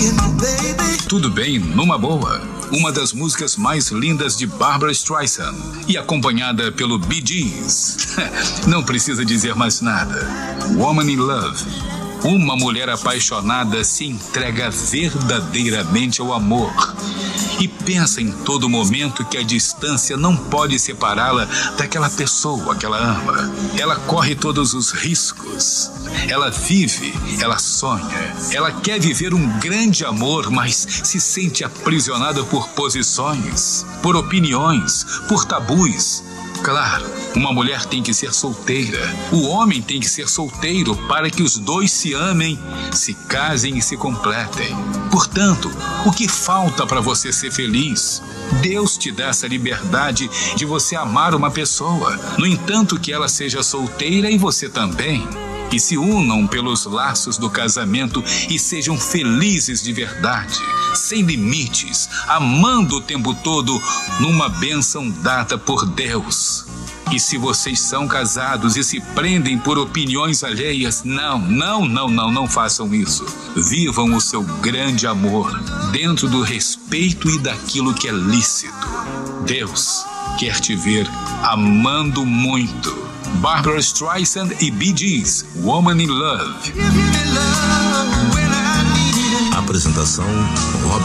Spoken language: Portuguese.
Tudo Bem Numa Boa, uma das músicas mais lindas de Barbra Streisand e acompanhada pelo Bee Gees. Não precisa dizer mais nada. Woman in Love. Uma mulher apaixonada se entrega verdadeiramente ao amor e pensa em todo momento que a distância não pode separá-la daquela pessoa que ela ama. Ela corre todos os riscos. Ela vive, ela sonha. Ela quer viver um grande amor, mas se sente aprisionada por posições, por opiniões, por tabus. Claro, uma mulher tem que ser solteira. O homem tem que ser solteiro para que os dois se amem, se casem e se completem. Portanto, o que falta para você ser feliz? Deus te dá essa liberdade de você amar uma pessoa. No entanto, que ela seja solteira e você também. E se unam pelos laços do casamento e sejam felizes de verdade, sem limites, amando o tempo todo numa bênção dada por Deus. E se vocês são casados e se prendem por opiniões alheias, não façam isso. Vivam o seu grande amor dentro do respeito e daquilo que é lícito. Deus quer te ver amando muito. Barbra Streisand e Bee Gees, Woman in Love. Apresentação